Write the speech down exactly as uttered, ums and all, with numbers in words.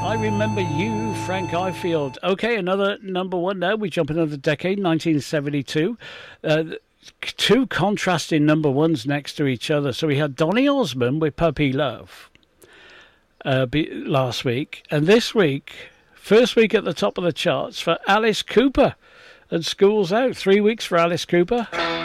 I Remember You, Frank Ifield. Okay, another number one now. We jump another decade, nineteen seventy-two. Uh, two contrasting number ones next to each other. So we had Donny Osmond with Puppy Love uh, be, last week. And this week, first week at the top of the charts for Alice Cooper and School's Out. Three weeks for Alice Cooper.